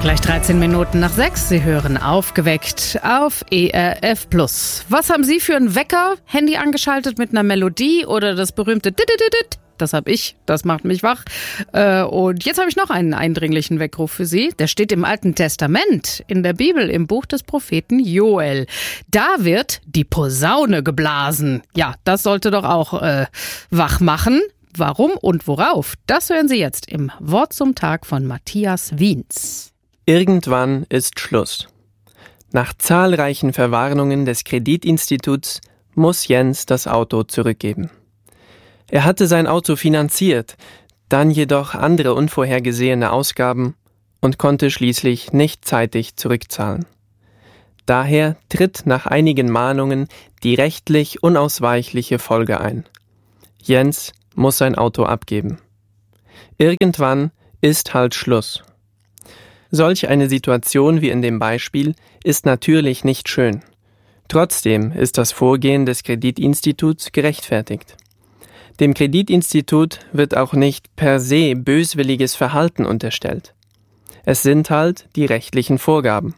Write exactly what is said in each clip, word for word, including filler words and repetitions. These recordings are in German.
Gleich dreizehn Minuten nach sechs. Sie hören Aufgeweckt auf E R F Plus. Was haben Sie für einen Wecker? Handy angeschaltet mit einer Melodie oder das berühmte Dit-Dit-Dit? Das habe ich, das macht mich wach. Und jetzt habe ich noch einen eindringlichen Weckruf für Sie. Der steht im Alten Testament, in der Bibel, im Buch des Propheten Joel. Da wird die Posaune geblasen. Ja, das sollte doch auch äh, wach machen. Warum und worauf? Das hören Sie jetzt im Wort zum Tag von Matthias Wiens. Irgendwann ist Schluss. Nach zahlreichen Verwarnungen des Kreditinstituts muss Jens das Auto zurückgeben. Er hatte sein Auto finanziert, dann jedoch andere unvorhergesehene Ausgaben und konnte schließlich nicht zeitig zurückzahlen. Daher tritt nach einigen Mahnungen die rechtlich unausweichliche Folge ein. Jens muss sein Auto abgeben. Irgendwann ist halt Schluss. Solch eine Situation wie in dem Beispiel ist natürlich nicht schön. Trotzdem ist das Vorgehen des Kreditinstituts gerechtfertigt. Dem Kreditinstitut wird auch nicht per se böswilliges Verhalten unterstellt. Es sind halt die rechtlichen Vorgaben.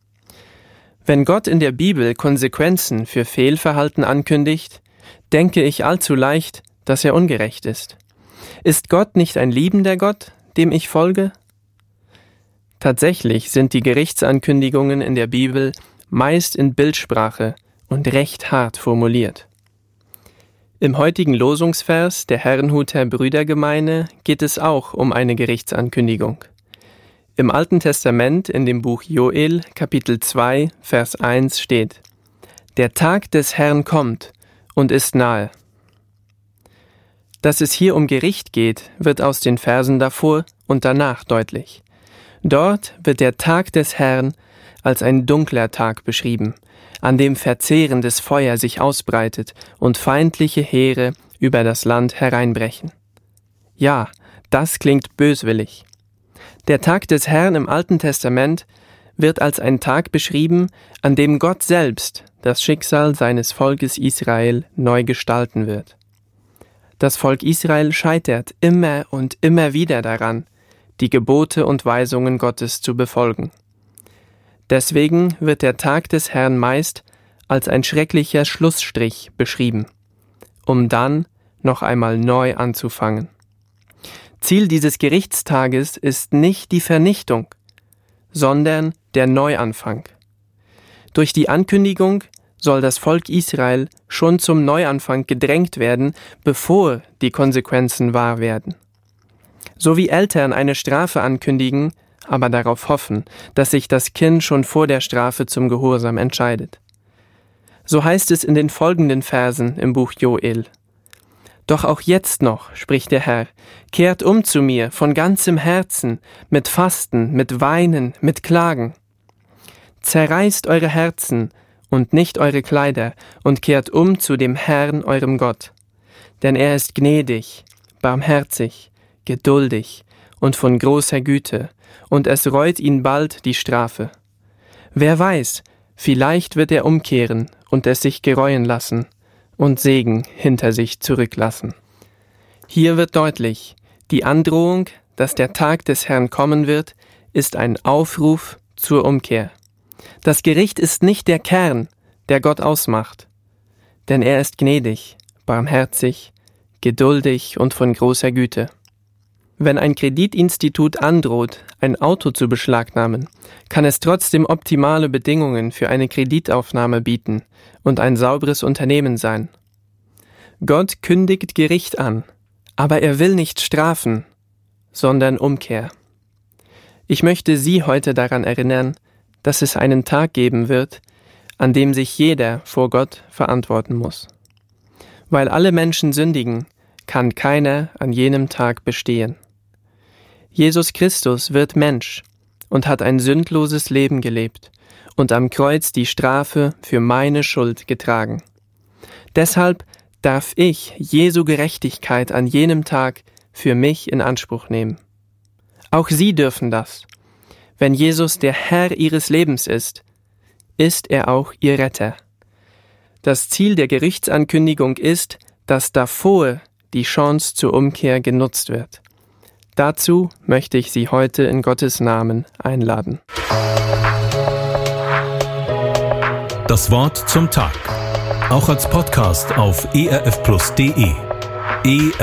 Wenn Gott in der Bibel Konsequenzen für Fehlverhalten ankündigt, denke ich allzu leicht, dass er ungerecht ist. Ist Gott nicht ein liebender Gott, dem ich folge? Tatsächlich sind die Gerichtsankündigungen in der Bibel meist in Bildsprache und recht hart formuliert. Im heutigen Losungsvers der Herrnhuter Brüdergemeine geht es auch um eine Gerichtsankündigung. Im Alten Testament in dem Buch Joel, Kapitel zwei, Vers eins steht: Der Tag des Herrn kommt und ist nahe. Dass es hier um Gericht geht, wird aus den Versen davor und danach deutlich. Dort wird der Tag des Herrn als ein dunkler Tag beschrieben, an dem verzehrendes Feuer sich ausbreitet und feindliche Heere über das Land hereinbrechen. Ja, das klingt böswillig. Der Tag des Herrn im Alten Testament wird als ein Tag beschrieben, an dem Gott selbst das Schicksal seines Volkes Israel neu gestalten wird. Das Volk Israel scheitert immer und immer wieder daran, die Gebote und Weisungen Gottes zu befolgen. Deswegen wird der Tag des Herrn meist als ein schrecklicher Schlussstrich beschrieben, um dann noch einmal neu anzufangen. Ziel dieses Gerichtstages ist nicht die Vernichtung, sondern der Neuanfang. Durch die Ankündigung soll das Volk Israel schon zum Neuanfang gedrängt werden, bevor die Konsequenzen wahr werden. So wie Eltern eine Strafe ankündigen, aber darauf hoffen, dass sich das Kind schon vor der Strafe zum Gehorsam entscheidet. So heißt es in den folgenden Versen im Buch Joel: Doch auch jetzt noch, spricht der Herr, kehrt um zu mir von ganzem Herzen, mit Fasten, mit Weinen, mit Klagen. Zerreißt eure Herzen und nicht eure Kleider und kehrt um zu dem Herrn, eurem Gott. Denn er ist gnädig, barmherzig, geduldig und von großer Güte, und es reut ihn bald die Strafe. Wer weiß, vielleicht wird er umkehren und es sich gereuen lassen und Segen hinter sich zurücklassen. Hier wird deutlich, die Androhung, dass der Tag des Herrn kommen wird, ist ein Aufruf zur Umkehr. Das Gericht ist nicht der Kern, der Gott ausmacht, denn er ist gnädig, barmherzig, geduldig und von großer Güte. Wenn ein Kreditinstitut androht, ein Auto zu beschlagnahmen, kann es trotzdem optimale Bedingungen für eine Kreditaufnahme bieten und ein sauberes Unternehmen sein. Gott kündigt Gericht an, aber er will nicht strafen, sondern Umkehr. Ich möchte Sie heute daran erinnern, dass es einen Tag geben wird, an dem sich jeder vor Gott verantworten muss. Weil alle Menschen sündigen, kann keiner an jenem Tag bestehen. Jesus Christus wird Mensch und hat ein sündloses Leben gelebt und am Kreuz die Strafe für meine Schuld getragen. Deshalb darf ich Jesu Gerechtigkeit an jenem Tag für mich in Anspruch nehmen. Auch Sie dürfen das. Wenn Jesus der Herr Ihres Lebens ist, ist er auch Ihr Retter. Das Ziel der Gerichtsankündigung ist, dass davor die Chance zur Umkehr genutzt wird. Dazu möchte ich Sie heute in Gottes Namen einladen. Das Wort zum Tag. Auch als Podcast auf e r f plus punkt d e.